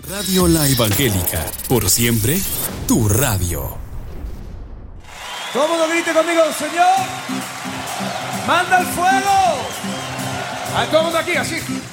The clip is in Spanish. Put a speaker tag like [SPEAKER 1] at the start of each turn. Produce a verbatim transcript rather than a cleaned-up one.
[SPEAKER 1] Radio La Evangélica, por siempre, tu radio.
[SPEAKER 2] Todo el mundo grite conmigo, Señor, manda el fuego. A todo el mundo aquí, así.